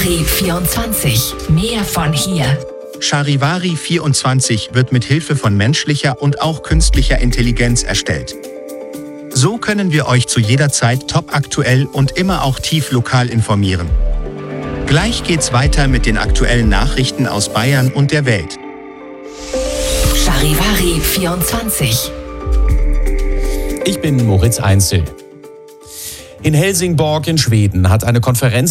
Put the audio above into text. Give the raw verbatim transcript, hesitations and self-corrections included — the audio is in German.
Charivari vierundzwanzig. Mehr von hier. Charivari vierundzwanzig wird mit Hilfe von menschlicher und auch künstlicher Intelligenz erstellt. So können wir euch zu jeder Zeit topaktuell und immer auch tief lokal informieren. Gleich geht's weiter mit den aktuellen Nachrichten aus Bayern und der Welt. Charivari vierundzwanzig. Ich bin Moritz Einzel. In Helsingborg in Schweden hat eine Konferenz